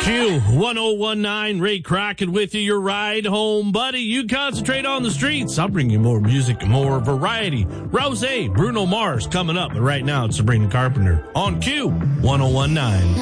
Q 1019, Ray Crockett with you, your ride home, buddy. You concentrate on the streets. I'll bring you more music, more variety. Rosé, Bruno Mars coming up, but right now it's Sabrina Carpenter on Q 1019.